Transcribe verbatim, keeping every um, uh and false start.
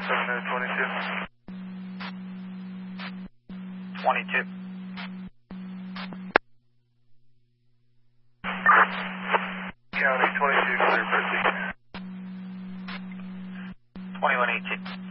seven oh twenty-two. twenty-two. County twenty-two, clear for six. twenty-one eighteen.